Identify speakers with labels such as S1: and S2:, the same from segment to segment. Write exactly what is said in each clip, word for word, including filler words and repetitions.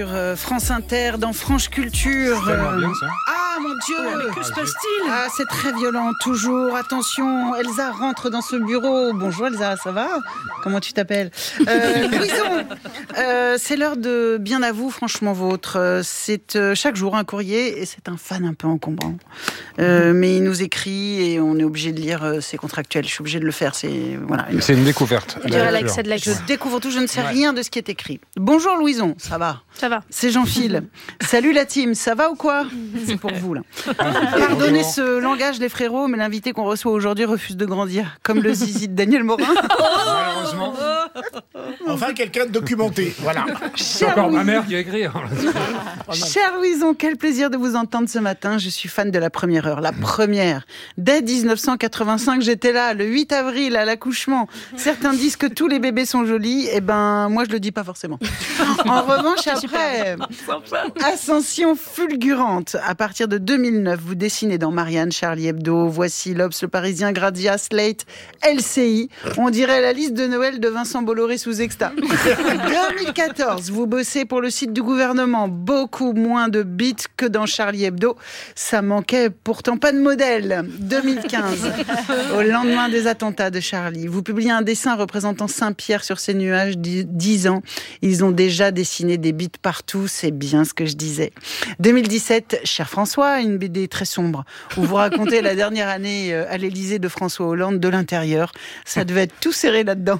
S1: Sur France Inter, dans Franche Culture.
S2: C'est bien, ça.
S1: Ah mon Dieu,
S2: mais que se passe-t-il ?
S1: Ah, c'est très violent, toujours. Attention, Elsa rentre dans ce bureau. Bonjour Elsa, ça va ? Comment tu t'appelles ? euh, Louison, euh, c'est l'heure de Bien à vous, franchement vôtre. C'est euh, chaque jour un courrier et c'est un fan un peu encombrant. Euh, mais il nous écrit et on est obligé de lire, euh, c'est contractuel, je suis obligé de le faire. C'est, voilà, une...
S2: c'est une découverte.
S1: Je, je découvre tout, je ne sais ouais. rien de ce qui est écrit. Bonjour Louison, ça va ?
S3: Ça va.
S1: C'est Jean-Phil. Salut la team, ça va ou quoi ? C'est pour vous là. Pardonnez ce langage les frérots, mais l'invité qu'on reçoit aujourd'hui refuse de grandir, comme le zizi de Daniel Morin.
S4: Malheureusement. Enfin, quelqu'un de documenté, voilà.
S2: C'est encore ma mère qui a écrit.
S1: Cher Louison, quel plaisir de vous entendre ce matin. Je suis fan de la première heure, la première. Dès dix-neuf cent quatre-vingt-cinq, j'étais là, le huit avril, à l'accouchement. Certains disent que tous les bébés sont jolis. Eh ben, moi, je le dis pas forcément. En revanche, après, ascension fulgurante. À partir de deux mille neuf, vous dessinez dans Marianne, Charlie Hebdo, Voici, l'Obs, Le Parisien, Grazia, Slate, L C I. On dirait la liste de Noël de Vincent Bolloré sous exta. deux mille quatorze, vous bossez pour le site du gouvernement. Beaucoup moins de bits que dans Charlie Hebdo. Ça manquait pourtant pas de modèle. deux mille quinze, au lendemain des attentats de Charlie, vous publiez un dessin représentant Saint-Pierre sur ses nuages. dix ans, ils ont déjà dessiné des bits partout. C'est bien ce que je disais. deux mille dix-sept, cher François, une B D très sombre où vous racontez la dernière année à l'Élysée de François Hollande de l'intérieur. Ça devait être tout serré là-dedans.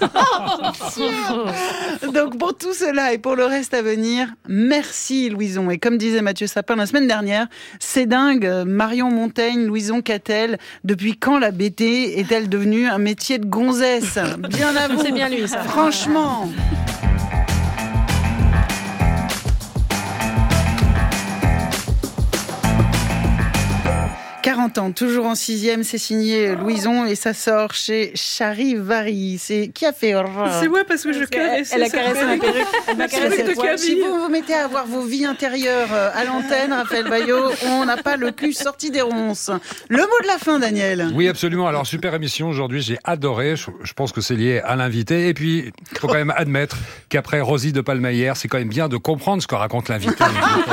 S1: Donc pour tout cela et pour le reste à venir, merci Louison. Et comme disait Mathieu Sapin la semaine dernière, c'est dingue, Marion Montaigne, Louison Cattel, depuis quand la B T est-elle devenue un métier de gonzesse ? Bien à vous.
S3: C'est bien lui, ça.
S1: Franchement. quarante ans, toujours en sixième, c'est signé Louison et ça sort chez Charivari. C'est qui a fait
S3: C'est moi parce que je caresse.
S1: Elle a caressé ma perruque. Elle m'a caressé cette fois. Si vous vous mettez à avoir vos vies intérieures à l'antenne, Raphaël Baillot, on n'a pas le cul sorti des ronces. Le mot de la fin, Daniel.
S2: Oui, absolument. Alors, super émission aujourd'hui. J'ai adoré. Je, je pense que c'est lié à l'invité. Et puis, il faut quand même admettre qu'après Rosie de Palmaillère, c'est quand même bien de comprendre ce que raconte l'invité.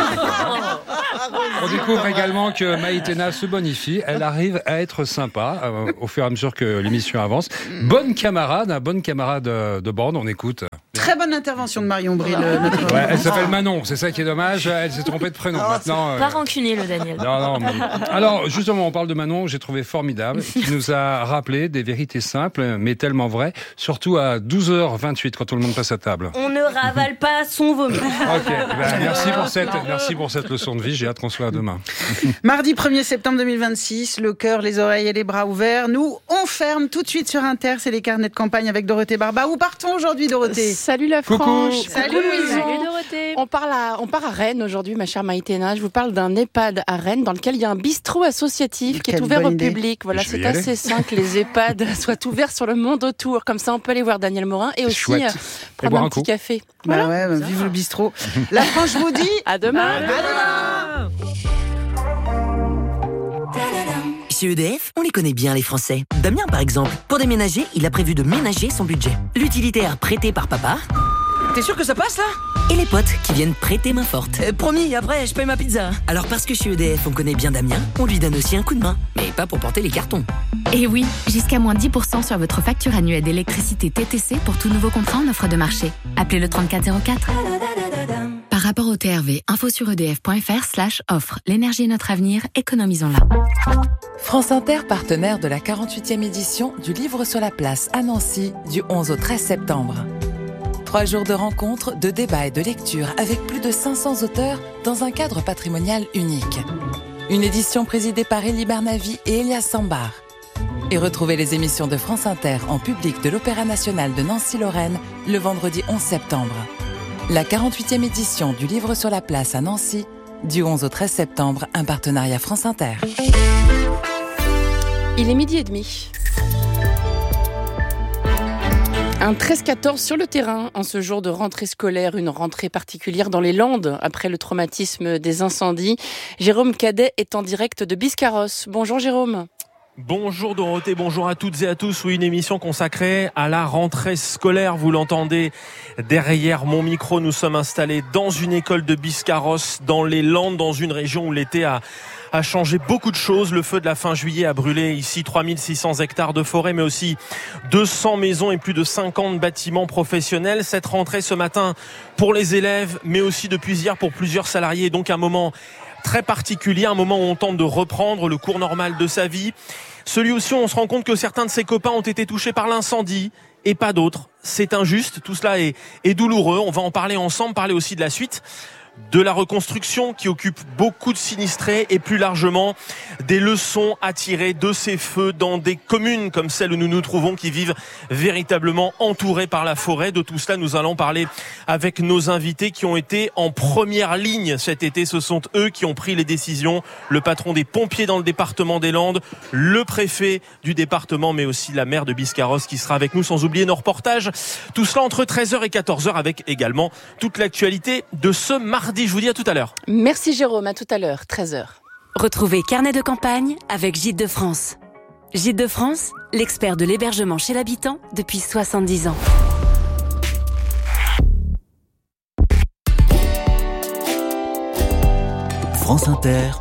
S2: On découvre également que Maïtena se bonifie. Elle arrive à être sympa euh, au fur et à mesure que l'émission avance. Bonne camarade, hein, bonne camarade de bande, on écoute.
S1: Très bonne intervention de Marion Bril. Notre...
S2: Ouais, elle s'appelle Manon, c'est ça qui est dommage. Elle s'est trompée de prénom.
S3: Oh,
S2: maintenant.
S3: Pas euh... rancunier le Daniel.
S2: Non, non. Mais... Alors justement, on parle de Manon, j'ai trouvé formidable, qui nous a rappelé des vérités simples, mais tellement vraies, surtout à douze heures vingt-huit quand tout le monde passe à table.
S3: On ne ravale pas son vomi.
S2: Ok, ben, merci pour cette, merci pour cette leçon de vie. J'ai hâte qu'on soit à demain.
S1: Mardi premier septembre deux mille vingt-six, le cœur, les oreilles et les bras ouverts. Nous, on ferme tout de suite sur Inter. C'est les carnets de campagne avec Dorothée Barba. Où partons aujourd'hui, Dorothée ?
S5: Salut la
S2: Coucou.
S5: France.
S1: Salut,
S3: Salut Dorothée.
S5: On, parle à, on part à Rennes aujourd'hui, ma chère Maïtena. Je vous parle d'un EHPAD à Rennes dans lequel il y a un bistrot associatif qui
S1: Quelle
S5: est ouvert au
S1: idée.
S5: public. Voilà, c'est
S2: aller.
S5: assez sain que les EHPAD soient ouverts sur le monde autour. Comme ça, on peut aller voir Daniel Morin et aussi euh, prendre
S2: boire
S5: un,
S2: un
S5: petit
S2: coup.
S5: café.
S1: Bah
S5: Voilà.
S1: ouais, bah, vive le bistrot. La France, je vous dis
S5: À demain.
S1: à demain.
S6: Chez E D F, on les connaît bien les Français. Damien par exemple, pour déménager, il a prévu de ménager son budget. L'utilitaire prêté par papa.
S7: T'es sûr que ça passe là ?
S6: Et les potes qui viennent prêter main forte.
S7: euh, Promis, après je paye ma pizza.
S6: Alors parce que chez E D F on connaît bien Damien, on lui donne aussi un coup de main. Mais pas pour porter les cartons.
S8: Et oui, jusqu'à moins dix pour cent sur votre facture annuelle d'électricité T T C pour tout nouveau contrat en offre de marché. Appelez le trente-quatre zéro quatre. Par rapport au T R V, info sur edf.fr slash offre. L'énergie est notre avenir, économisons-la.
S9: France Inter, partenaire de la quarante-huitième édition du Livre sur la place à Nancy du onze au treize septembre. Trois jours de rencontres, de débats et de lecture avec plus de cinq cents auteurs dans un cadre patrimonial unique. Une édition présidée par Elie Barnavi et Elias Sambar. Et retrouvez les émissions de France Inter en public de l'Opéra National de Nancy-Lorraine le vendredi onze septembre. La quarante-huitième édition du Livre sur la place à Nancy, du onze au treize septembre, un partenariat France Inter.
S5: Il est midi et demi. Un treize quatorze sur le terrain, en ce jour de rentrée scolaire, une rentrée particulière dans les Landes, après le traumatisme des incendies. Jérôme Cadet est en direct de Biscarrosse. Bonjour Jérôme.
S10: Bonjour Dorothée, bonjour à toutes et à tous. Oui, une émission consacrée à la rentrée scolaire. Vous l'entendez derrière mon micro. Nous sommes installés dans une école de Biscarrosse, dans les Landes, dans une région où l'été a, a changé beaucoup de choses. Le feu de la fin juillet a brûlé ici trois mille six cents hectares de forêt, mais aussi deux cents maisons et plus de cinquante bâtiments professionnels. Cette rentrée ce matin pour les élèves, mais aussi depuis hier pour plusieurs salariés. Donc un moment très particulier, un moment où on tente de reprendre le cours normal de sa vie. Celui aussi où on se rend compte que certains de ses copains ont été touchés par l'incendie et pas d'autres. C'est injuste, tout cela est, est douloureux. On va en parler ensemble, parler aussi de la suite, de la reconstruction qui occupe beaucoup de sinistrés et plus largement des leçons à tirer de ces feux dans des communes comme celle où nous nous trouvons qui vivent véritablement entourées par la forêt. De tout cela, nous allons parler avec nos invités qui ont été en première ligne cet été. Ce sont eux qui ont pris les décisions. Le patron des pompiers dans le département des Landes, le préfet du département, mais aussi la maire de Biscarrosse qui sera avec nous, sans oublier nos reportages. Tout cela entre treize heures et quatorze heures avec également toute l'actualité de ce mardi. Je vous dis à tout à l'heure.
S5: Merci Jérôme, à tout à l'heure, treize heures.
S11: Retrouvez Carnet de campagne avec Gîtes de France. Gîtes de France, l'expert de l'hébergement chez l'habitant depuis soixante-dix ans.
S12: France Inter.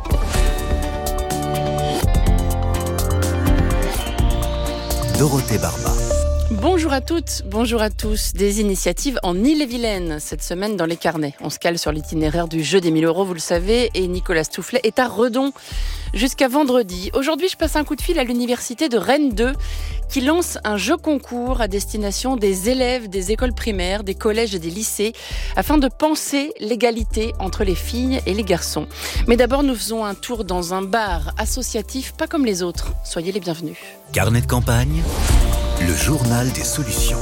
S12: Dorothée Barba.
S5: Bonjour à toutes, bonjour à tous. Des initiatives en Ille-et-Vilaine cette semaine dans les carnets. On se cale sur l'itinéraire du jeu des mille euros, vous le savez, et Nicolas Stoufflet est à Redon jusqu'à vendredi. Aujourd'hui, je passe un coup de fil à l'université de Rennes deux qui lance un jeu concours à destination des élèves des écoles primaires, des collèges et des lycées afin de penser l'égalité entre les filles et les garçons. Mais d'abord, nous faisons un tour dans un bar associatif, pas comme les autres. Soyez les bienvenus.
S12: Carnet de campagne, le journal des solutions.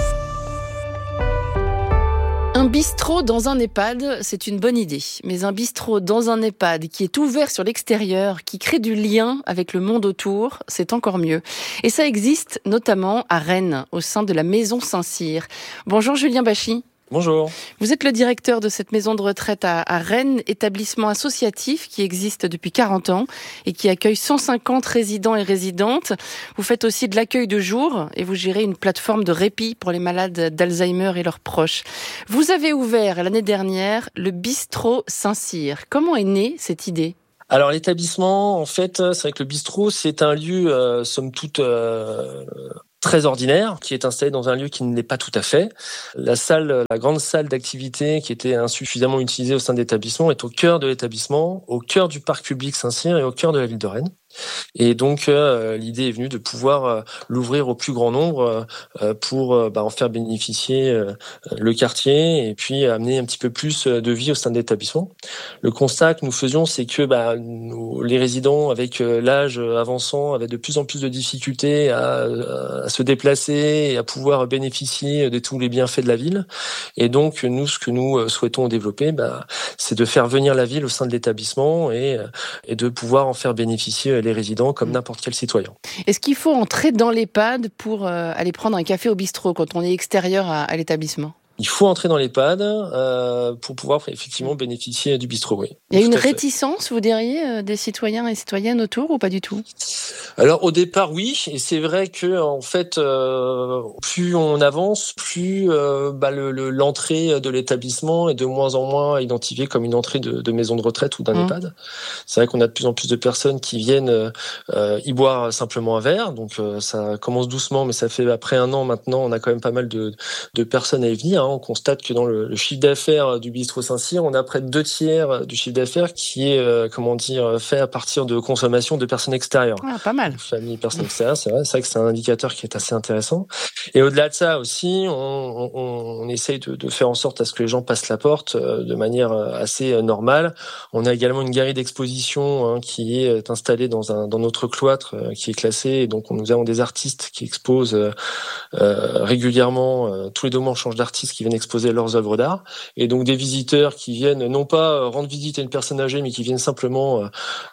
S5: Un bistrot dans un EHPAD, c'est une bonne idée. Mais un bistrot dans un EHPAD qui est ouvert sur l'extérieur, qui crée du lien avec le monde autour, c'est encore mieux. Et ça existe notamment à Rennes, au sein de la Maison Saint-Cyr. Bonjour Julien Bachy.
S13: Bonjour.
S5: Vous êtes le directeur de cette maison de retraite à, à Rennes, établissement associatif qui existe depuis quarante ans et qui accueille cent cinquante résidents et résidentes. Vous faites aussi de l'accueil de jour et vous gérez une plateforme de répit pour les malades d'Alzheimer et leurs proches. Vous avez ouvert l'année dernière le bistrot Saint-Cyr. Comment est née cette idée ?
S13: Alors l'établissement, en fait, c'est vrai que le bistrot, c'est un lieu, euh, somme toute, euh, très ordinaire, qui est installé dans un lieu qui ne l'est pas tout à fait. La salle, la grande salle d'activité qui était insuffisamment utilisée au sein de l'établissement est au cœur de l'établissement, au cœur du parc public Saint-Cyr et au cœur de la ville de Rennes. Et donc euh, l'idée est venue de pouvoir euh, l'ouvrir au plus grand nombre euh, pour euh, bah, en faire bénéficier euh, le quartier et puis amener un petit peu plus de vie au sein de l'établissement. Le constat que nous faisions, c'est que bah, nous, les résidents avec euh, l'âge avançant avaient de plus en plus de difficultés à, à se déplacer et à pouvoir bénéficier de tous les bienfaits de la ville. Et donc nous, ce que nous souhaitons développer, bah, c'est de faire venir la ville au sein de l'établissement et, et de pouvoir en faire bénéficier les résidents comme n'importe quel citoyen.
S5: Est-ce qu'il faut entrer dans l'EHPAD pour euh, aller prendre un café au bistrot quand on est extérieur à, à l'établissement ?
S13: Il faut entrer dans l'EHPAD euh, pour pouvoir effectivement bénéficier du bistrot, oui.
S5: Il y a une réticence, vous diriez, des citoyens et citoyennes autour ou pas du tout ?
S13: Alors au départ, oui, et c'est vrai que en fait, euh, plus on avance, plus euh, bah, le, le, l'entrée de l'établissement est de moins en moins identifiée comme une entrée de, de maison de retraite ou d'un mmh. EHPAD. C'est vrai qu'on a de plus en plus de personnes qui viennent euh, y boire simplement un verre, donc euh, ça commence doucement, mais ça fait après un an maintenant, on a quand même pas mal de, de personnes à y venir. On constate que dans le, le chiffre d'affaires du bistrot Saint-Cyr, on a près de deux tiers du chiffre d'affaires qui est, euh, comment dire, fait à partir de consommation de personnes extérieures.
S5: Ah, pas mal.
S13: Famille, personnes extérieures, c'est vrai, c'est vrai que c'est un indicateur qui est assez intéressant. Et au-delà de ça aussi, on, on, on essaye de, de faire en sorte à ce que les gens passent la porte euh, de manière assez normale. On a également une galerie d'exposition hein, qui est installée dans, un, dans notre cloître euh, qui est classée. Et donc, nous avons des artistes qui exposent euh, euh, régulièrement. Euh, tous les deux mois, on change d'artistes qui viennent exposer leurs œuvres d'art, et donc des visiteurs qui viennent non pas rendre visite à une personne âgée, mais qui viennent simplement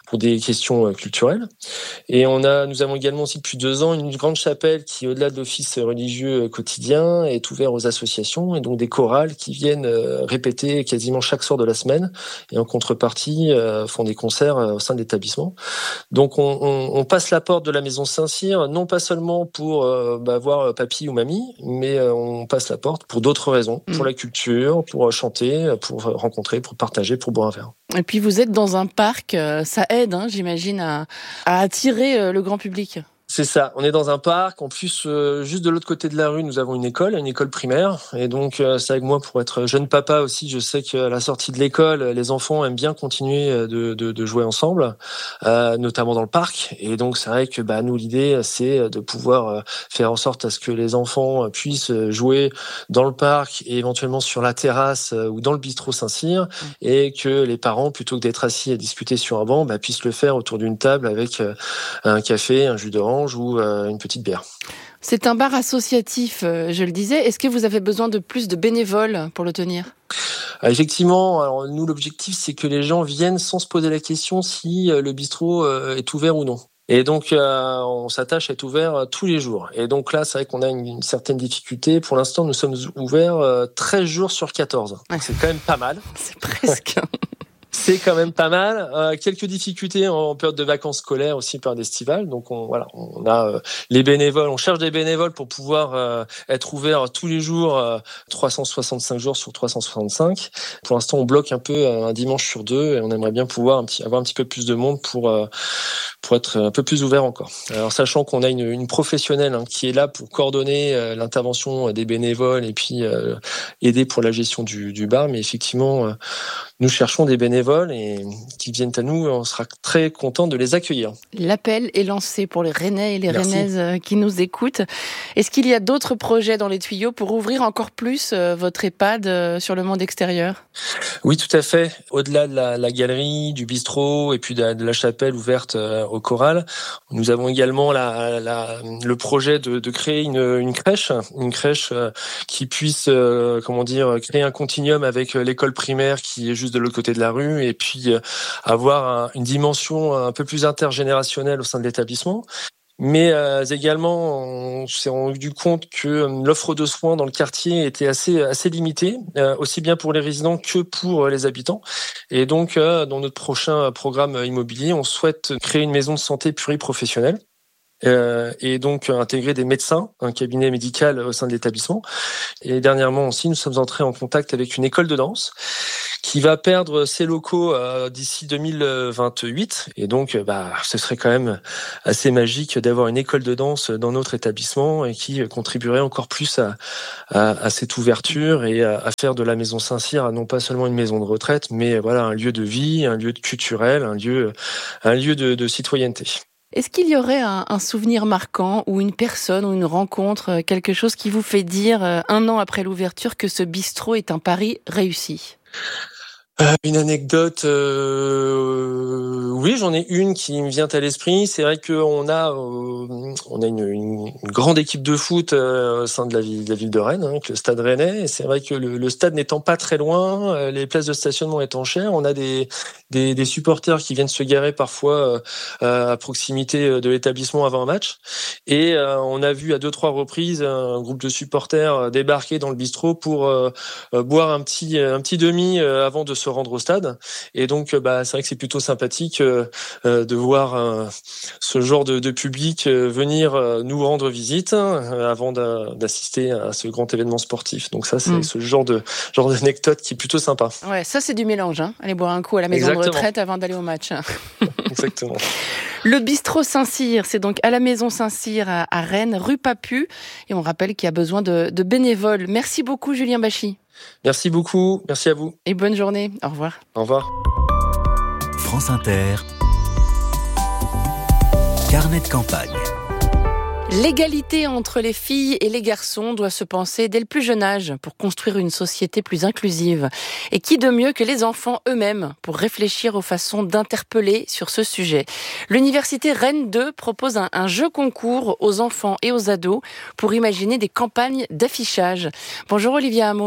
S13: pour des questions culturelles. Et on a, nous avons également aussi depuis deux ans une grande chapelle qui, au-delà de l'office religieux quotidien, est ouverte aux associations et donc des chorales qui viennent répéter quasiment chaque soir de la semaine et en contrepartie font des concerts au sein de l'établissement. Donc on, on, on passe la porte de la maison Saint-Cyr, non pas seulement pour euh, bah, voir papy ou mamie, mais euh, on passe la porte pour d'autres raisons, mmh. pour la culture, pour chanter, pour rencontrer, pour partager, pour boire un verre.
S5: Et puis vous êtes dans un parc, ça aide, hein, j'imagine, à, à attirer le grand public.
S13: C'est ça, on est dans un parc, en plus euh, juste de l'autre côté de la rue nous avons une école, une école primaire et donc euh, c'est avec moi pour être jeune papa aussi, je sais qu'à la sortie de l'école les enfants aiment bien continuer de, de, de jouer ensemble, euh, notamment dans le parc et donc c'est vrai que bah, nous l'idée c'est de pouvoir faire en sorte à ce que les enfants puissent jouer dans le parc et éventuellement sur la terrasse ou dans le bistrot Saint-Cyr mmh. et que les parents plutôt que d'être assis à discuter sur un banc bah, puissent le faire autour d'une table avec un café, un jus d'orange ou euh, une petite bière.
S5: C'est un bar associatif, euh, je le disais. Est-ce que vous avez besoin de plus de bénévoles pour le tenir ?
S13: Ah, effectivement, alors nous l'objectif c'est que les gens viennent sans se poser la question si euh, le bistrot euh, est ouvert ou non. Et donc, euh, on s'attache à être ouvert euh, tous les jours. Et donc là, c'est vrai qu'on a une, une certaine difficulté. Pour l'instant, nous sommes ouverts euh, treize jours sur quatorze. Ouais. C'est quand même pas mal.
S5: C'est presque...
S13: C'est quand même pas mal. Euh, quelques difficultés en période de vacances scolaires aussi, période estivale. Donc on, voilà, on a euh, les bénévoles. On cherche des bénévoles pour pouvoir euh, être ouvert tous les jours, euh, trois cent soixante-cinq jours sur trois cent soixante-cinq. Pour l'instant, on bloque un peu un dimanche sur deux et on aimerait bien pouvoir un petit, avoir un petit peu plus de monde pour euh, pour être un peu plus ouvert encore. Alors sachant qu'on a une, une professionnelle hein, qui est là pour coordonner euh, l'intervention des bénévoles et puis euh, aider pour la gestion du, du bar. Mais effectivement, euh, nous cherchons des bénévoles et qui viennent à nous, on sera très content de les accueillir.
S5: L'appel est lancé pour les Rennais et les
S13: Merci.
S5: Rennaises qui nous écoutent. Est-ce qu'il y a d'autres projets dans les tuyaux pour ouvrir encore plus votre EHPAD sur le monde extérieur ?
S13: Oui, tout à fait. Au-delà de la, la galerie, du bistrot et puis de la, de la chapelle ouverte au choral, nous avons également la, la, le projet de, de créer une, une crèche, une crèche qui puisse, euh, comment dire, créer un continuum avec l'école primaire qui est juste de l'autre côté de la rue et puis avoir un, une dimension un peu plus intergénérationnelle au sein de l'établissement. Mais euh, également, on s'est rendu compte que l'offre de soins dans le quartier était assez assez limitée, euh, aussi bien pour les résidents que pour les habitants. Et donc, euh, dans notre prochain programme immobilier, on souhaite créer une maison de santé pluriprofessionnelle. Euh, et donc intégrer des médecins, un cabinet médical au sein de l'établissement. Et dernièrement aussi, nous sommes entrés en contact avec une école de danse qui va perdre ses locaux euh, d'ici deux mille vingt-huit. Et donc, bah, ce serait quand même assez magique d'avoir une école de danse dans notre établissement et qui contribuerait encore plus à, à, à cette ouverture et à, à faire de la maison Saint-Cyr non pas seulement une maison de retraite, mais voilà un lieu de vie, un lieu culturel, un lieu, un lieu de, de citoyenneté.
S5: Est-ce qu'il y aurait un, un souvenir marquant ou une personne ou une rencontre, quelque chose qui vous fait dire un an après l'ouverture que ce bistrot est un pari réussi ?
S13: Euh, une anecdote, euh, oui, j'en ai une qui me vient à l'esprit. C'est vrai qu'on a, euh, on a une, une, une grande équipe de foot euh, au sein de la ville, de la ville de Rennes, hein, le Stade Rennais. Et c'est vrai que le, le stade n'étant pas très loin, euh, les places de stationnement étant chères, on a des, des, des supporters qui viennent se garer parfois euh, à proximité de l'établissement avant un match. Et euh, on a vu à deux trois reprises un groupe de supporters débarquer dans le bistrot pour euh, boire un petit, un petit demi avant de se se rendre au stade. Et donc, bah, c'est vrai que c'est plutôt sympathique euh, de voir euh, ce genre de, de public euh, venir euh, nous rendre visite euh, avant d'assister à ce grand événement sportif. Donc ça, c'est mmh. ce genre de genre d'anecdote qui est plutôt sympa.
S5: Ouais, ça c'est du mélange. Hein. Aller boire un coup à la maison Exactement. de retraite avant d'aller au match.
S13: Exactement.
S5: Le bistrot Saint-Cyr, c'est donc à la maison Saint-Cyr à, à Rennes, rue Papu. Et on rappelle qu'il y a besoin de, de bénévoles. Merci beaucoup, Julien Bachy.
S13: Merci beaucoup, merci à vous.
S5: Et bonne journée, au revoir.
S13: Au revoir.
S12: France Inter, carnet de campagne.
S5: L'égalité entre les filles et les garçons doit se penser dès le plus jeune âge pour construire une société plus inclusive. Et qui de mieux que les enfants eux-mêmes pour réfléchir aux façons d'interpeller sur ce sujet. L'université Rennes deux propose un, un jeu concours aux enfants et aux ados pour imaginer des campagnes d'affichage. Bonjour Olivia Amos.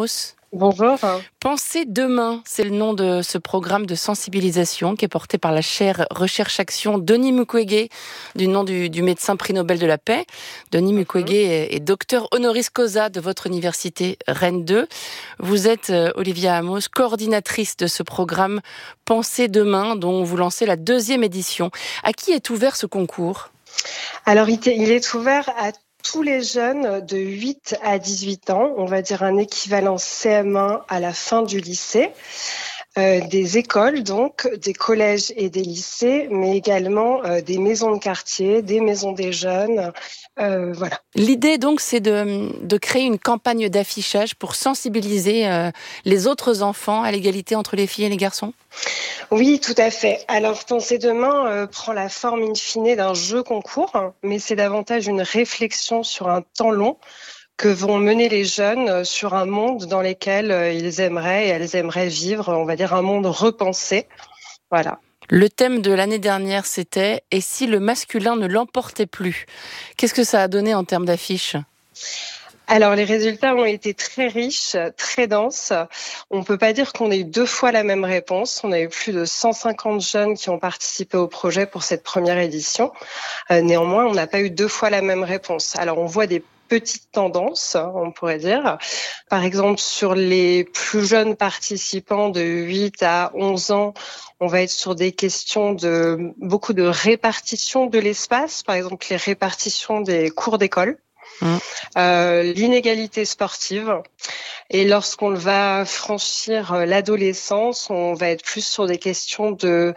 S14: Bonjour.
S5: Pensez demain, c'est le nom de ce programme de sensibilisation qui est porté par la chaire Recherche-Action Denis Mukwege, du nom du, du médecin prix Nobel de la paix. Denis Mukwege est, est docteur honoris causa de votre université Rennes deux. Vous êtes, euh, Olivia Amos, coordinatrice de ce programme Pensez demain, dont vous lancez la deuxième édition. À qui est ouvert ce concours ?
S14: Alors, il est ouvert à tous les jeunes de huit à dix-huit ans, on va dire un équivalent C M un à la fin du lycée, euh, des écoles donc, des collèges et des lycées, mais également euh, des maisons de quartier, des maisons des jeunes, euh, voilà.
S5: L'idée donc c'est de, de créer une campagne d'affichage pour sensibiliser euh, les autres enfants à l'égalité entre les filles et les garçons ?
S14: Oui, tout à fait. Alors, Pensez demain euh, prend la forme in fine d'un jeu concours, hein, mais c'est davantage une réflexion sur un temps long que vont mener les jeunes euh, sur un monde dans lequel euh, ils aimeraient et elles aimeraient vivre, on va dire un monde repensé. Voilà.
S5: Le thème de l'année dernière, c'était « Et si le masculin ne l'emportait plus ?» Qu'est-ce que ça a donné en termes d'affiches ?
S14: Alors, les résultats ont été très riches, très denses. On peut pas dire qu'on ait eu deux fois la même réponse. On a eu plus de cent cinquante jeunes qui ont participé au projet pour cette première édition. Euh, néanmoins, on n'a pas eu deux fois la même réponse. Alors, on voit des petites tendances, on pourrait dire. Par exemple, sur les plus jeunes participants de huit à onze ans, on va être sur des questions de beaucoup de répartition de l'espace. Par exemple, les répartitions des cours d'école. Mmh. Euh, l'inégalité sportive. Et lorsqu'on va franchir l'adolescence, on va être plus sur des questions de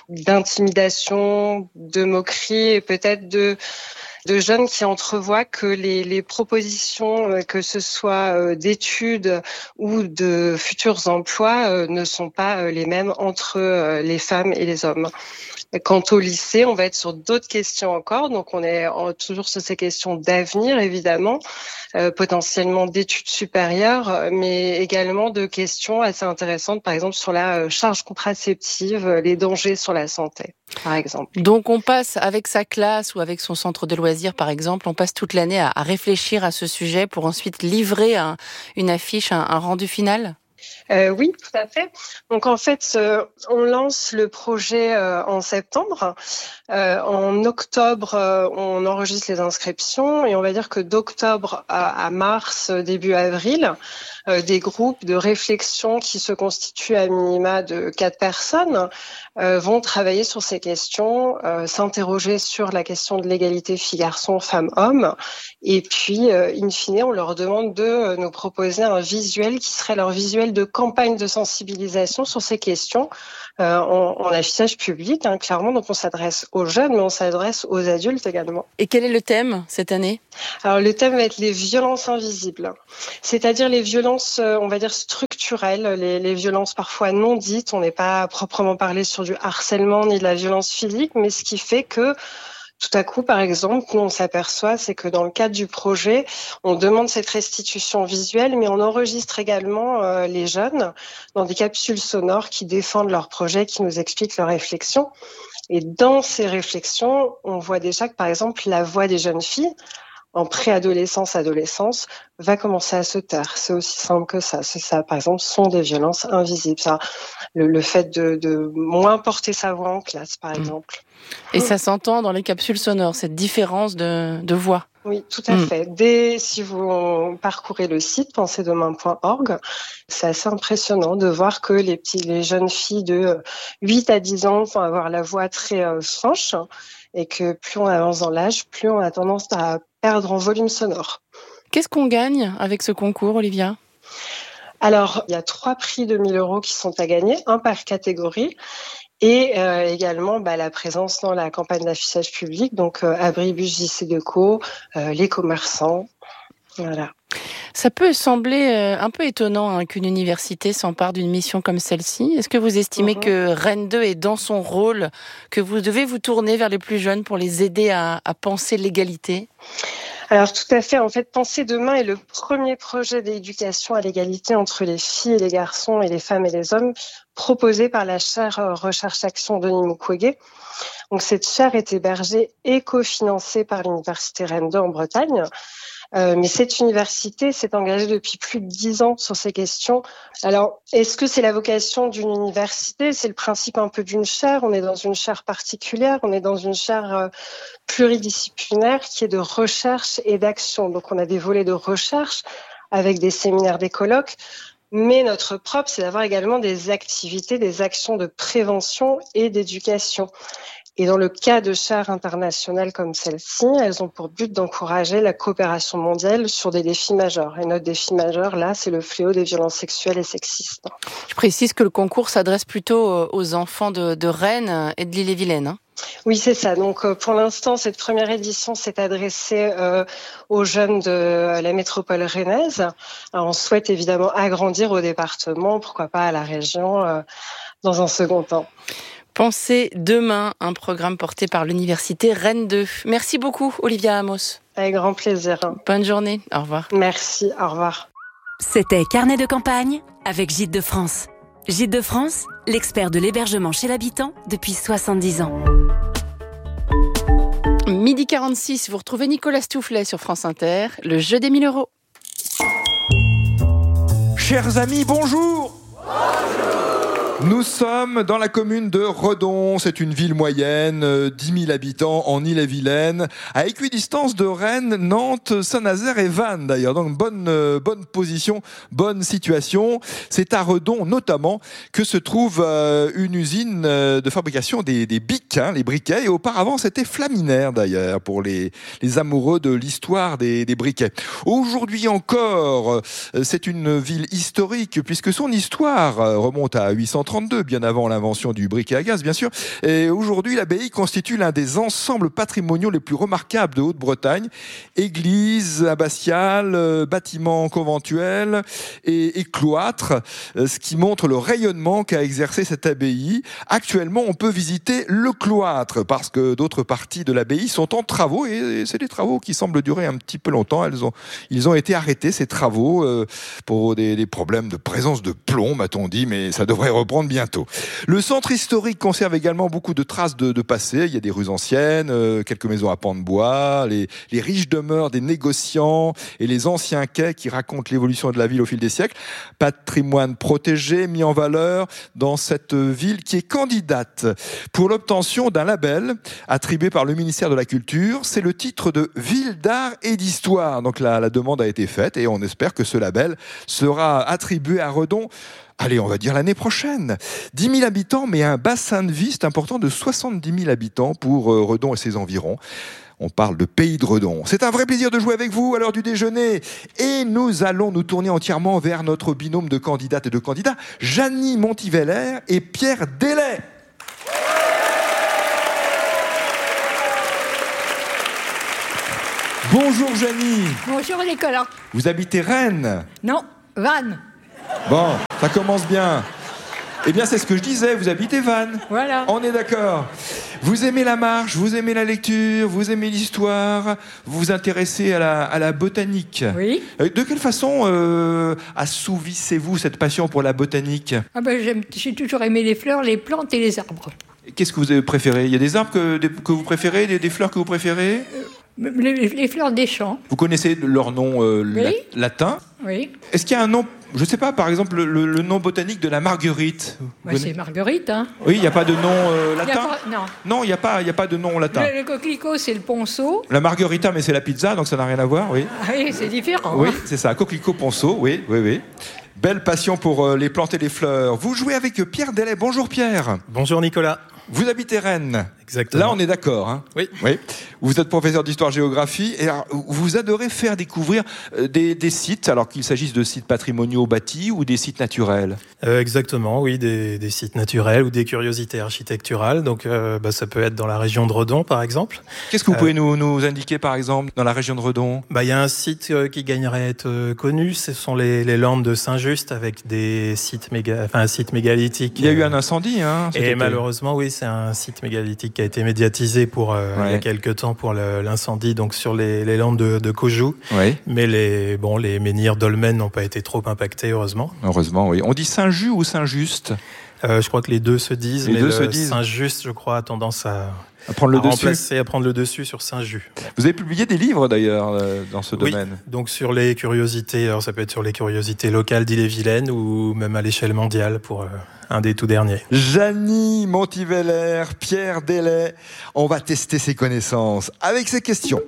S14: d'intimidation, de moquerie et peut-être de de jeunes qui entrevoient que les, les propositions, que ce soit d'études ou de futurs emplois, ne sont pas les mêmes entre les femmes et les hommes. Quant au lycée, on va être sur d'autres questions encore. Donc, on est toujours sur ces questions d'avenir, évidemment, euh, potentiellement d'études supérieures, mais également de questions assez intéressantes, par exemple, sur la charge contraceptive, les dangers sur la santé, par exemple.
S5: Donc, on passe avec sa classe ou avec son centre de loisirs, par exemple, on passe toute l'année à, à réfléchir à ce sujet pour ensuite livrer un, une affiche, un, un rendu final ?
S14: Euh, oui, tout à fait. Donc en fait, euh, on lance le projet euh, en septembre. Euh, en octobre, euh, on enregistre les inscriptions et on va dire que d'octobre à, à mars, début avril, euh, des groupes de réflexion qui se constituent à minima de quatre personnes euh, vont travailler sur ces questions, euh, s'interroger sur la question de l'égalité filles-garçons, femmes-hommes, et puis, euh, in fine, on leur demande de nous proposer un visuel qui serait leur visuel de campagne de sensibilisation sur ces questions euh, en, en affichage public, hein, clairement. Donc, on s'adresse aux jeunes, mais on s'adresse aux adultes également.
S5: Et quel est le thème cette année ?
S14: Alors, le thème va être les violences invisibles, c'est-à-dire les violences, euh, on va dire, structurelles, les, les violences parfois non dites. On n'est pas à proprement parlé sur du harcèlement ni de la violence physique, mais ce qui fait que tout à coup, par exemple, nous, on s'aperçoit, c'est que dans le cadre du projet, on demande cette restitution visuelle, mais on enregistre également euh, les jeunes dans des capsules sonores qui défendent leur projet, qui nous expliquent leurs réflexions. Et dans ces réflexions, on voit déjà que, par exemple, la voix des jeunes filles, en préadolescence, adolescence, va commencer à se taire. C'est aussi simple que ça. C'est ça, par exemple, sont des violences invisibles. Ça, le, le fait de, de moins porter sa voix en classe, par exemple.
S5: Et ça s'entend dans les capsules sonores, cette différence de, de voix.
S14: Oui, tout à mmh. fait. Dès, si vous parcourez le site pensez demain point org, c'est assez impressionnant de voir que les petits, les jeunes filles de huit à dix ans vont avoir la voix très euh, franche et que plus on avance dans l'âge, plus on a tendance à perdre en volume sonore.
S5: Qu'est-ce qu'on gagne avec ce concours, Olivia ?
S14: Alors, il y a trois prix de mille euros qui sont à gagner, un par catégorie. Et euh, également bah, la présence dans la campagne d'affichage public, donc euh, Abribus, J C Decaux, euh, les commerçants, voilà.
S5: Ça peut sembler euh, un peu étonnant hein, qu'une université s'empare d'une mission comme celle-ci. Est-ce que vous estimez mmh. que Rennes deux est dans son rôle, que vous devez vous tourner vers les plus jeunes pour les aider à, à penser l'égalité ?
S14: Alors tout à fait, en fait, Pensez demain est le premier projet d'éducation à l'égalité entre les filles et les garçons et les femmes et les hommes proposé par la chaire Recherche-Action Denis Mukwege. Donc cette chaire est hébergée et cofinancée par l'université Rennes deux en Bretagne. Euh, mais cette université s'est engagée depuis plus de dix ans sur ces questions. Alors, est-ce que c'est la vocation d'une université ? C'est le principe un peu d'une chaire. On est dans une chaire particulière, on est dans une chaire euh, pluridisciplinaire qui est de recherche et d'action. Donc, on a des volets de recherche avec des séminaires, des colloques. Mais notre propre, c'est d'avoir également des activités, des actions de prévention et d'éducation. Et dans le cas de chaires internationales comme celle-ci, elles ont pour but d'encourager la coopération mondiale sur des défis majeurs. Et notre défi majeur, là, c'est le fléau des violences sexuelles et sexistes.
S5: Je précise que le concours s'adresse plutôt aux enfants de, de Rennes et de l'Ille-et-Vilaine, hein.
S14: Oui, c'est ça. Donc, euh, pour l'instant, cette première édition s'est adressée euh, aux jeunes de euh, la métropole rennaise. Alors, on souhaite évidemment agrandir au département, pourquoi pas à la région, euh, dans un second temps.
S5: Pensez demain, un programme porté par l'Université Rennes deux. Merci beaucoup, Olivia Amos.
S14: Avec grand plaisir.
S5: Bonne journée. Au revoir.
S14: Merci. Au revoir.
S11: C'était Carnet de campagne avec Gîtes de France. Gîtes de France, l'expert de l'hébergement chez l'habitant depuis soixante-dix ans.
S5: Midi quarante-six, vous retrouvez Nicolas Stoufflet sur France Inter, le jeu des mille euros.
S15: Chers amis, bonjour. Nous sommes dans la commune de Redon, c'est une ville moyenne, euh, dix mille habitants en Ille-et-Vilaine, à équidistance de Rennes, Nantes, Saint-Nazaire et Vannes d'ailleurs, donc bonne, euh, bonne position, bonne situation. C'est à Redon notamment que se trouve euh, une usine euh, de fabrication des, des bics, hein, les briquets, et auparavant c'était Flaminaire d'ailleurs, pour les, les amoureux de l'histoire des, des briquets. Aujourd'hui encore, euh, c'est une ville historique puisque son histoire euh, remonte à huit cent trente-deux, bien avant l'invention du briquet à gaz, bien sûr. Et aujourd'hui, l'abbaye constitue l'un des ensembles patrimoniaux les plus remarquables de Haute-Bretagne. Église, abbatiale, euh, bâtiments conventuels et, et cloîtres, euh, ce qui montre le rayonnement qu'a exercé cette abbaye. Actuellement, on peut visiter le cloître parce que d'autres parties de l'abbaye sont en travaux et, et c'est des travaux qui semblent durer un petit peu longtemps. Elles ont, ils ont été arrêtés, ces travaux, euh, pour des, des problèmes de présence de plomb, m'a-t-on dit, mais ça devrait reprendre bientôt. Le centre historique conserve également beaucoup de traces de, de passé. Il y a des rues anciennes, euh, quelques maisons à pans de bois, les, les riches demeures des négociants et les anciens quais qui racontent l'évolution de la ville au fil des siècles. Patrimoine protégé, mis en valeur dans cette ville qui est candidate pour l'obtention d'un label attribué par le ministère de la Culture. C'est le titre de Ville d'art et d'histoire. Donc la, la demande a été faite et on espère que ce label sera attribué à Redon. Allez, on va dire l'année prochaine. dix mille habitants, mais un bassin de vie, c'est important, de soixante-dix mille habitants pour euh, Redon et ses environs. On parle de pays de Redon. C'est un vrai plaisir de jouer avec vous à l'heure du déjeuner. Et nous allons nous tourner entièrement vers notre binôme de candidates et de candidats, Janie Montiveller et Pierre Delay. Bonjour Janie.
S16: Bonjour Nicolas.
S15: Vous habitez Rennes ?
S16: Non, Vannes.
S15: Bon, ça commence bien. Eh bien, c'est ce que je disais, vous habitez Vannes.
S16: Voilà.
S15: On est d'accord. Vous aimez la marche, vous aimez la lecture, vous aimez l'histoire, vous vous intéressez à la, à la botanique.
S16: Oui.
S15: De quelle façon euh, assouvissez-vous cette passion pour la botanique ?
S16: Ah ben, j'aime, j'ai toujours aimé les fleurs, les plantes et les arbres.
S15: Qu'est-ce que vous avez préféré ? Il y a des arbres que, des, que vous préférez, des, des fleurs que vous préférez ?
S16: euh, les, les fleurs des champs.
S15: Vous connaissez leur nom euh,
S16: oui.
S15: la, latin ?
S16: Oui.
S15: Est-ce qu'il y a un nom, je ne sais pas, par exemple, le, le nom botanique de la marguerite ?
S16: Bah, c'est Marguerite, hein.
S15: Oui, il n'y a pas de nom euh, latin ?
S16: Pas, non.
S15: Non, il n'y a, a pas de nom latin.
S16: Le, le coquelicot, c'est le ponceau.
S15: La margarita, mais c'est la pizza, donc ça n'a rien à voir, oui.
S16: Ah oui, c'est différent.
S15: Oui,
S16: hein.
S15: c'est ça, coquelicot ponceau, oui, oui, oui. Belle passion pour euh, les plantes et les fleurs. Vous jouez avec Pierre Delay. Bonjour Pierre.
S17: Bonjour Nicolas.
S15: Vous habitez Rennes.
S17: Exactement.
S15: Là, on est d'accord. Hein.
S17: Oui.
S15: Oui. Vous êtes professeur d'histoire-géographie et alors, vous adorez faire découvrir des, des sites, alors qu'il s'agisse de sites patrimoniaux bâtis ou des sites naturels.
S17: Euh, exactement, oui, des, des sites naturels ou des curiosités architecturales. Donc, euh, bah, ça peut être dans la région de Redon, par exemple.
S15: Qu'est-ce que vous
S17: euh,
S15: pouvez nous, nous indiquer, par exemple, dans la région de Redon ?
S17: Bah, il y a un site euh, qui gagnerait à être euh, connu. Ce sont les, les Landes de Saint-Just avec des sites méga, enfin, un site mégalithique.
S15: Il y a eu un incendie, hein.
S17: Et malheureusement, oui, c'est un site mégalithique qui a été médiatisé pour euh, ouais. il y a quelques temps pour le, l'incendie donc sur les, les Landes de, de Caujou.
S15: Ouais.
S17: Mais les bon les menhirs dolmens n'ont pas été trop impactés, heureusement.
S15: Heureusement, oui. On dit Saint-Just ou Saint-Just ?
S17: Euh, je crois que les deux se disent,
S15: les
S17: mais
S15: deux
S17: le
S15: se disent.
S17: Saint-Just, je crois, a tendance à,
S15: à prendre le
S17: à
S15: dessus.
S17: remplacer, à prendre le dessus sur Saint-Just.
S15: Vous avez publié des livres d'ailleurs euh, dans ce
S17: Oui,
S15: domaine.
S17: donc sur les curiosités, alors ça peut être sur les curiosités locales d'Ille-et-Vilaine ou même à l'échelle mondiale pour euh, un des tout derniers.
S15: Janie Montiveller, Pierre Delay, on va tester ses connaissances avec ces questions.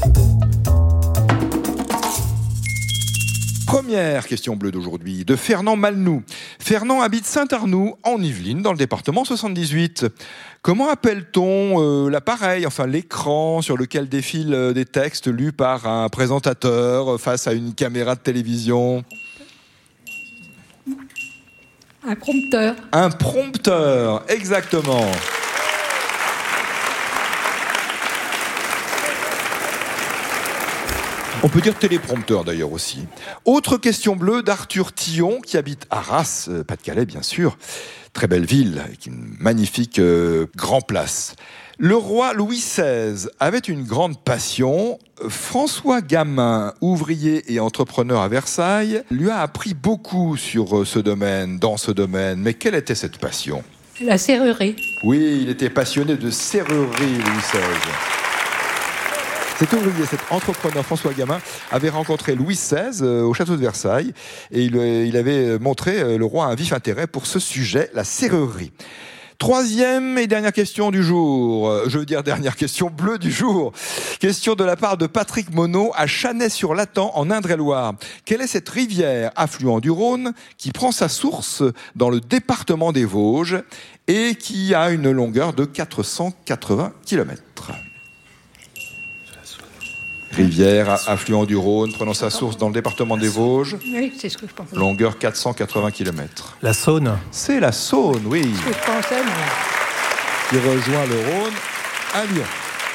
S15: Première question bleue d'aujourd'hui, de Fernand Malnou. Fernand habite Saint-Arnoux, en Yvelines, dans le département soixante-dix-huit. Comment appelle-t-on euh, l'appareil, enfin l'écran sur lequel défilent euh, des textes lus par un présentateur face à une caméra de télévision ?
S16: Un prompteur.
S15: Un prompteur, exactement. On peut dire téléprompteur d'ailleurs aussi. Autre question bleue d'Arthur Tillon qui habite Arras, euh, Pas-de-Calais bien sûr. Très belle ville, avec une magnifique euh, grand place. Le roi Louis seize avait une grande passion. François Gamin, ouvrier et entrepreneur à Versailles, lui a appris beaucoup sur ce domaine, dans ce domaine. Mais quelle était cette passion ?
S16: La serrurerie.
S15: Oui, il était passionné de serrurerie, Louis seize. Cet ouvrier, cet entrepreneur François Gamin avait rencontré Louis seize euh, au château de Versailles et il, euh, il avait montré euh, le roi un vif intérêt pour ce sujet, la serrurerie. Troisième et dernière question du jour, euh, je veux dire dernière question bleue du jour. Question de la part de Patrick Monod à Chanay-sur-Latan en Indre-et-Loire. Quelle est cette rivière affluent du Rhône qui prend sa source dans le département des Vosges et qui a une longueur de quatre cent quatre-vingts kilomètres ? Rivière, affluent du Rhône, prenant sa source dans le département des Vosges.
S16: Oui, c'est ce que je pensais.
S15: Longueur quatre cent quatre-vingts kilomètres.
S17: La Saône.
S15: C'est la Saône, oui.
S16: C'est ce que je pensais, mais...
S15: Qui rejoint le Rhône à Lyon.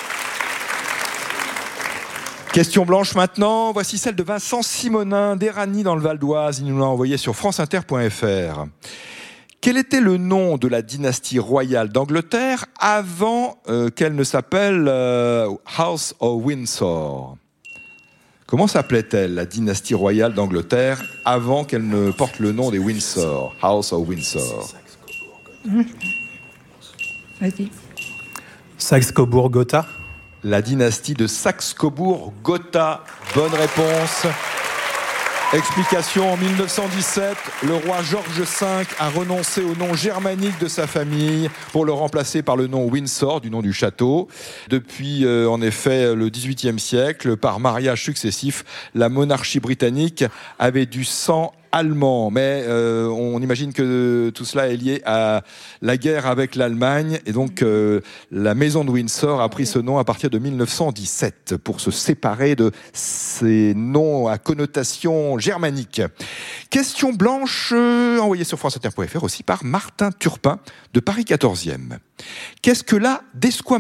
S15: Question blanche maintenant. Voici celle de Vincent Simonin d'Éragny dans le Val d'Oise. Il nous l'a envoyé sur franceinter point f r. Quel était le nom de la dynastie royale d'Angleterre avant euh, qu'elle ne s'appelle euh, House of Windsor ? Comment s'appelait-elle, la dynastie royale d'Angleterre, avant qu'elle ne porte le nom des Windsor, House of Windsor ?
S16: Mmh. Vas-y.
S17: Saxe-Cobourg-Gotha.
S15: La dynastie de Saxe-Cobourg-Gotha. Bonne réponse. Explication, en mille neuf cent dix-sept, le roi George cinq a renoncé au nom germanique de sa famille pour le remplacer par le nom Windsor, du nom du château. Depuis, euh, en effet, le dix-huitième siècle, par mariage successif, la monarchie britannique avait du sang allemand. Mais euh, on imagine que tout cela est lié à la guerre avec l'Allemagne. Et donc, euh, la maison de Windsor a pris ce nom à partir de mille neuf cent dix-sept pour se séparer de ces noms à connotation germanique. Question blanche euh, envoyée sur franceinter point f r aussi par Martin Turpin de Paris quatorzième. Qu'est-ce que la desquamation ?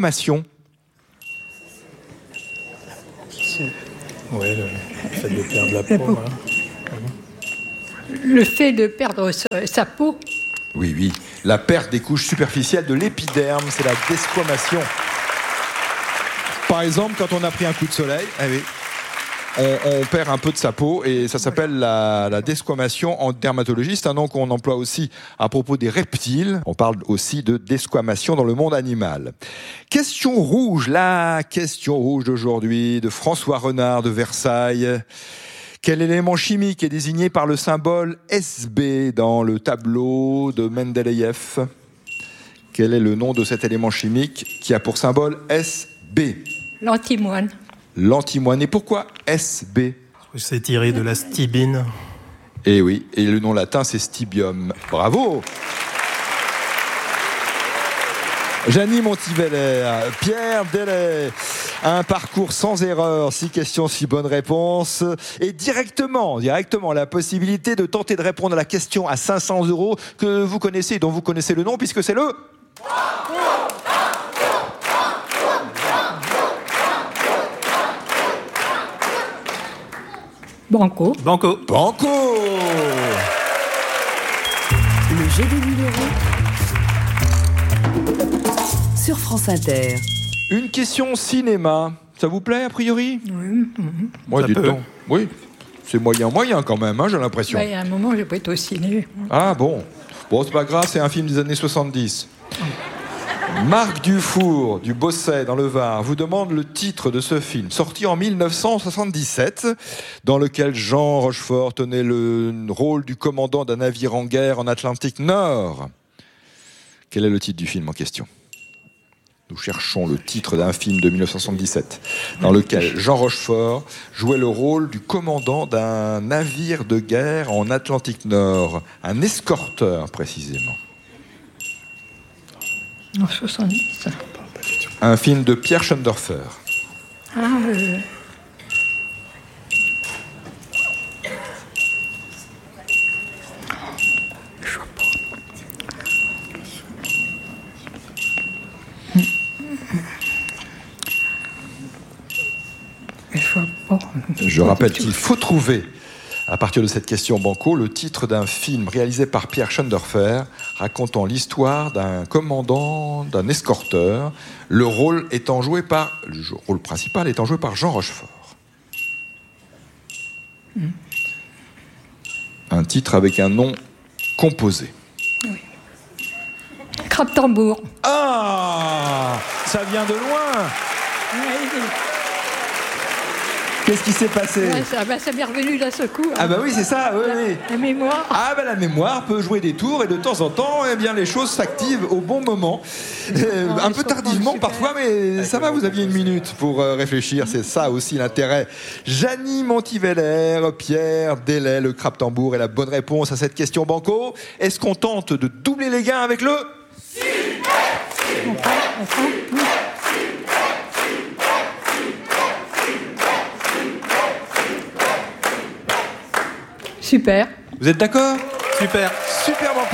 S17: Oui, le fait de perdre la peau. Voilà.
S16: Le fait de perdre sa, sa peau.
S15: Oui, oui. La perte des couches superficielles de l'épiderme, c'est la desquamation. Par exemple, quand on a pris un coup de soleil, eh oui, on, on perd un peu de sa peau et ça s'appelle la, la desquamation en dermatologie. C'est un nom qu'on emploie aussi à propos des reptiles. On parle aussi de desquamation dans le monde animal. Question rouge, la question rouge d'aujourd'hui de François Renard de Versailles. Quel élément chimique est désigné par le symbole S B dans le tableau de Mendeleïev ? Quel est le nom de cet élément chimique qui a pour symbole S B ?
S16: L'antimoine.
S15: L'antimoine. Et pourquoi S B ?
S17: C'est tiré de la stibine.
S15: Eh oui, et le nom latin c'est stibium. Bravo ! Janie Montiveller, Pierre Delay, un parcours sans erreur, six questions, six bonnes réponses, et directement, directement la possibilité de tenter de répondre à la question à cinq cents euros que vous connaissez, dont vous connaissez le nom, puisque c'est le...
S16: Banco.
S17: Banco.
S15: Banco.
S18: Le jeu des mille euros sur France Inter.
S15: Une question cinéma. Ça vous plaît, a priori ?
S16: Oui.
S15: Moi,
S17: Ça
S15: dites
S17: peut.
S15: donc. Oui. C'est moyen, moyen quand même, hein, j'ai l'impression.
S16: Bah, il y a un moment, j'ai pas été au ciné.
S15: Ah bon. Bon, c'est pas grave, c'est un film des années soixante-dix. Marc Dufour, du Bosset, dans le Var, vous demande le titre de ce film, sorti en mille neuf cent soixante-dix-sept, dans lequel Jean Rochefort tenait le rôle du commandant d'un navire en guerre en Atlantique Nord. Quel est le titre du film en question ? Nous cherchons le titre d'un film de mille neuf cent soixante-dix-sept, dans lequel Jean Rochefort jouait le rôle du commandant d'un navire de guerre en Atlantique Nord, un escorteur précisément.
S16: En soixante-dix.
S15: Un film de Pierre Schoendorfer.
S16: Ah, euh... Je vois pas. Je vois pas.
S15: Je rappelle qu'il faut trouver, à partir de cette question banco, le titre d'un film réalisé par Pierre Schoendorfer racontant l'histoire d'un commandant, d'un escorteur, le rôle étant joué par, le rôle principal étant joué par Jean Rochefort. Mm. Un titre avec un nom composé.
S16: Oui. Crabe-tambour.
S15: Ah, ça vient de loin.
S16: Oui.
S15: Qu'est-ce qui s'est passé ?
S16: Ouais, ça, bah, ça m'est revenu d'un secours.
S15: Ah bah oui, c'est ça, oui,
S16: la,
S15: oui.
S16: La mémoire.
S15: Ah bah la mémoire peut jouer des tours et de temps en temps, eh bien les choses s'activent au bon moment. Euh, un peu tardivement parfois, mais ça va, vous aviez une minute pour euh, réfléchir, c'est ça aussi l'intérêt. Janie Montiveller, Pierre Delay, le crabe-tambour est la bonne réponse à cette question banco. Est-ce qu'on tente de doubler les gains avec le... Si,
S16: on prend, on prend, oui. Super.
S15: Vous êtes d'accord ?
S17: Super.
S15: Super banco.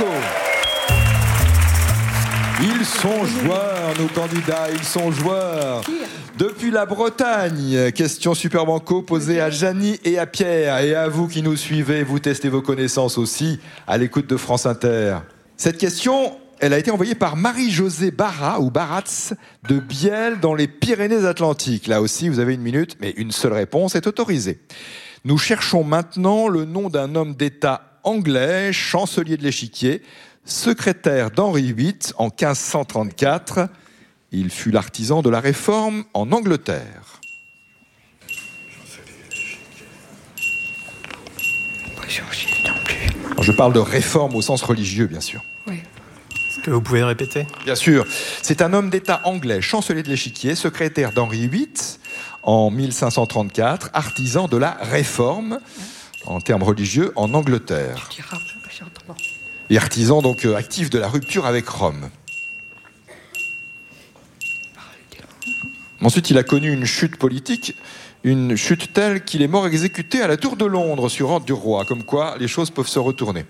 S15: Ils sont joueurs, nos candidats, ils sont joueurs. Depuis la Bretagne, question super banco posée à Janie et à Pierre. Et à vous qui nous suivez, vous testez vos connaissances aussi à l'écoute de France Inter. Cette question, elle a été envoyée par Marie-Josée Barra, ou Baratz, de Biel, dans les Pyrénées-Atlantiques. Là aussi, vous avez une minute, mais une seule réponse est autorisée. Nous cherchons maintenant le nom d'un homme d'État anglais, chancelier de l'Échiquier, secrétaire d'Henri huit en quinze cent trente-quatre. Il fut l'artisan de la Réforme en Angleterre. Alors, je parle de réforme au sens religieux, bien sûr.
S16: Oui.
S17: Est-ce que vous pouvez répéter ?
S15: Bien sûr. C'est un homme d'État anglais, chancelier de l'Échiquier, secrétaire d'Henri huit en mille cinq cent trente-quatre, artisan de la Réforme, en termes religieux, en Angleterre. Et artisan donc euh, actif de la rupture avec Rome. Ensuite, il a connu une chute politique, une chute telle qu'il est mort exécuté à la Tour de Londres sur ordre du roi, comme quoi les choses peuvent se retourner.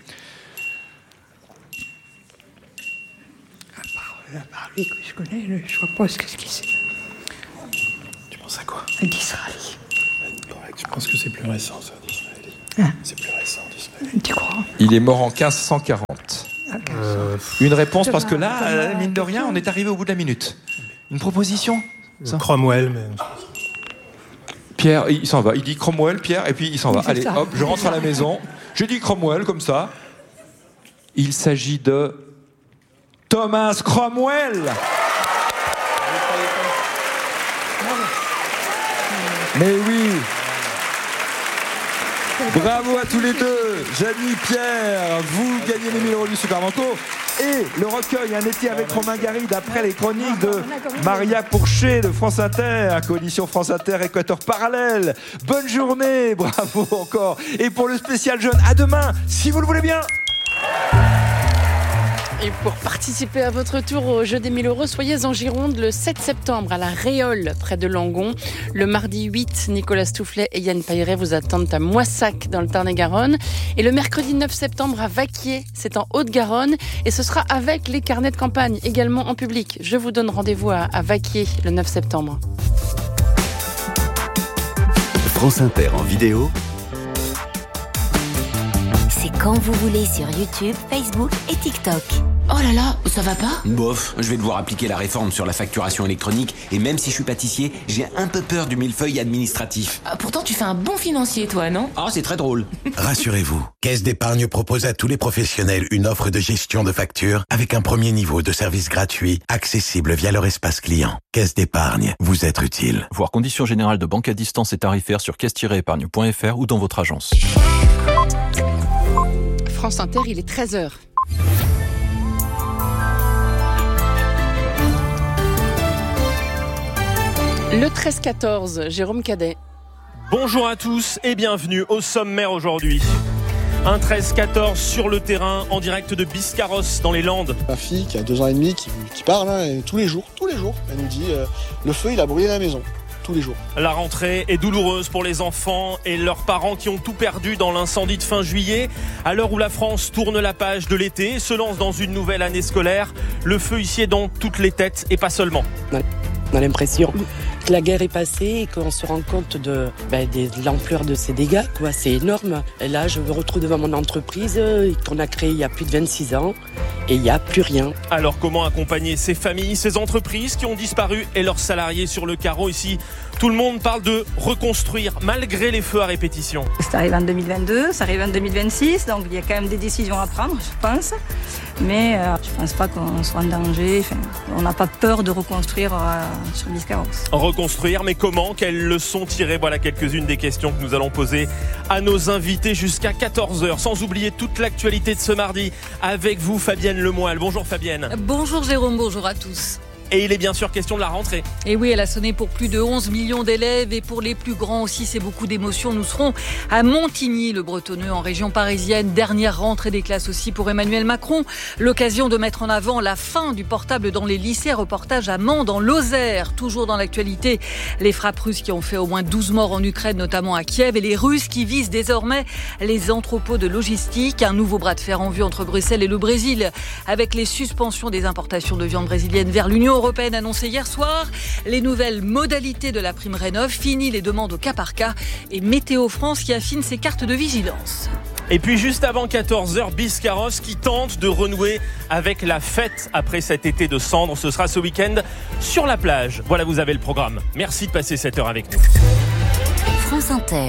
S16: À part, à part lui que je connais, je vois pas ce que c'est.
S17: Tu penses à quoi ?
S16: D'Israël.
S17: Je pense que c'est plus récent, ça, d'Israël.
S16: Hein ?
S17: C'est plus récent, d'Israël.
S16: Tu crois ?
S15: Il est mort en quinze cent quarante.
S17: Euh,
S15: Une réponse, parce que là, euh, mine de rien, on est arrivé au bout de la minute. Une proposition ?
S17: Ça. Cromwell, mais...
S15: Pierre, il s'en va. Il dit Cromwell, Pierre, et puis il s'en va. Allez,
S16: ça.
S15: hop, je rentre à la maison. J'ai dit Cromwell, comme ça. Il s'agit de Thomas Cromwell. Mais oui. Bravo à tous les deux. Janie, Pierre, vous gagnez les mille euros du Super Banco. Et le recueil Un été avec Romain Gary, d'après les chroniques de Maria Pourchet de France Inter, coalition France Inter, Équateur Parallèle. Bonne journée, bravo encore. Et pour le spécial jeune, à demain, si vous le voulez bien.
S5: Et pour participer à votre tour au jeu des mille euros, soyez en Gironde le sept septembre à la Réole, près de Langon. Le mardi huit, Nicolas Stoufflet et Yann Pailleret vous attendent à Moissac, dans le Tarn-et-Garonne. Et le mercredi neuf septembre à Vaquier, c'est en Haute-Garonne. Et ce sera avec les carnets de campagne, également en public. Je vous donne rendez-vous à, à Vaquier le neuf septembre.
S12: France Inter en vidéo.
S19: C'est quand vous voulez sur YouTube, Facebook et TikTok. Oh là là, ça va pas ?
S20: Bof, je vais devoir appliquer la réforme sur la facturation électronique et même si je suis pâtissier, j'ai un peu peur du millefeuille administratif.
S19: Ah, pourtant, tu fais un bon financier, toi, non ?
S20: Ah, c'est très drôle.
S21: Rassurez-vous, Caisse d'épargne propose à tous les professionnels une offre de gestion de factures avec un premier niveau de service gratuit, accessible via leur espace client. Caisse d'épargne, vous être utile.
S22: Voir conditions générales de banque à distance et tarifaires sur caisse tiret épargne point f r ou dans votre agence.
S5: France Inter, il est treize heures. Le treize quatorze, Jérôme Cadet.
S10: Bonjour à tous et bienvenue au sommaire aujourd'hui. Un treize quatorze sur le terrain, en direct de Biscarrosse, dans les Landes.
S23: Ma fille qui a deux ans et demi, qui, qui parle, hein, et tous les jours, tous les jours, elle nous dit euh, le feu il a brûlé la maison. Tous les jours.
S10: La rentrée est douloureuse pour les enfants et leurs parents qui ont tout perdu dans l'incendie de fin juillet. À l'heure où la France tourne la page de l'été et se lance dans une nouvelle année scolaire, le feu ici est dans toutes les têtes et pas seulement.
S24: On a l'impression que la guerre est passée et qu'on se rend compte de, ben, de l'ampleur de ces dégâts, quoi. C'est énorme. Et là, je me retrouve devant mon entreprise qu'on a créée il y a plus de vingt-six ans et il n'y a plus rien.
S10: Alors comment accompagner ces familles, ces entreprises qui ont disparu et leurs salariés sur le carreau ici ? Tout le monde parle de reconstruire malgré les feux à répétition.
S25: Ça arrive en deux mille vingt-deux, ça arrive en deux mille vingt-six, donc il y a quand même des décisions à prendre, je pense. Mais euh, je ne pense pas qu'on soit en danger. Enfin, on n'a pas peur de reconstruire euh, sur Biscarrosse.
S10: Reconstruire, mais comment ? Quelles leçons tirer ? Voilà quelques-unes des questions que nous allons poser à nos invités jusqu'à quatorze heures. Sans oublier toute l'actualité de ce mardi avec vous, Fabienne Lemoyle. Bonjour Fabienne.
S26: Bonjour Jérôme, bonjour à tous.
S10: Et il est bien sûr question de la rentrée.
S26: Et oui, elle a sonné pour plus de onze millions d'élèves et pour les plus grands aussi, c'est beaucoup d'émotions. Nous serons à Montigny, le Bretonneux, en région parisienne. Dernière rentrée des classes aussi pour Emmanuel Macron. L'occasion de mettre en avant la fin du portable dans les lycées. Reportage à Mans, dans l'Osaire. Toujours dans l'actualité, les frappes russes qui ont fait au moins douze morts en Ukraine, notamment à Kiev. Et les Russes qui visent désormais les entrepôts de logistique. Un nouveau bras de fer en vue entre Bruxelles et le Brésil, avec les suspensions des importations de viande brésilienne vers l'Union européenne annoncée hier soir, les nouvelles modalités de la prime Rénov', fini les demandes au cas par cas et Météo France qui affine ses cartes de vigilance.
S10: Et puis juste avant quatorze heures, Biscarrosse qui tente de renouer avec la fête après cet été de cendres. Ce sera ce week-end sur la plage. Voilà, vous avez le programme. Merci de passer cette heure avec nous.
S11: France Inter.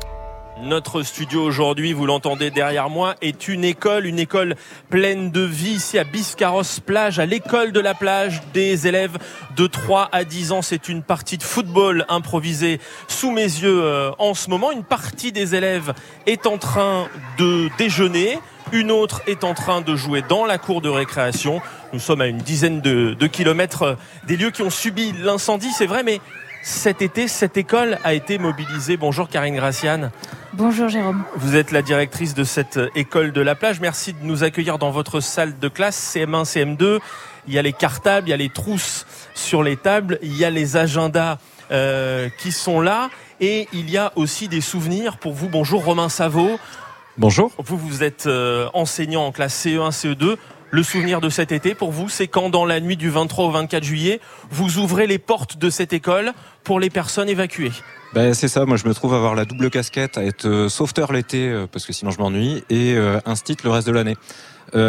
S10: Notre studio aujourd'hui, vous l'entendez derrière moi, est une école, une école pleine de vie ici à Biscarrosse plage, à l'école de la plage des élèves de trois à dix ans. C'est une partie de football improvisée sous mes yeux euh, en ce moment. Une partie des élèves est en train de déjeuner. Une autre est en train de jouer dans la cour de récréation. Nous sommes à une dizaine de, de kilomètres des lieux qui ont subi l'incendie, c'est vrai, mais cet été, cette école a été mobilisée. Bonjour Karine Graciane.
S27: Bonjour Jérôme.
S10: Vous êtes la directrice de cette école de la plage. Merci de nous accueillir dans votre salle de classe C M un, C M deux. Il y a les cartables, il y a les trousses sur les tables, il y a les agendas euh, qui sont là. Et il y a aussi des souvenirs pour vous. Bonjour Romain Savot.
S22: Bonjour.
S10: Vous, vous êtes euh, enseignant en classe C E un, C E deux. Le souvenir de cet été pour vous, c'est quand dans la nuit du vingt-trois au vingt-quatre juillet, vous ouvrez les portes de cette école pour les personnes évacuées.
S22: Ben, c'est ça, moi je me trouve avoir la double casquette, à être euh, sauveteur l'été, euh, parce que sinon je m'ennuie, et euh, instit le reste de l'année.